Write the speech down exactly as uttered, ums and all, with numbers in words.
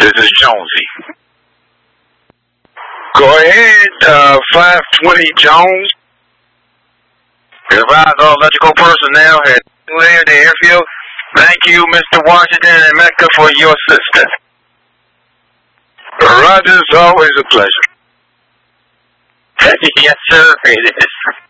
This is Jonesy. Go ahead, uh, five twenty Jones. Advise all electrical personnel had cleared the airfield. Thank you, Mister Washington and Mecca, for your assistance. Roger, it's always a pleasure. Yes, sir, it is.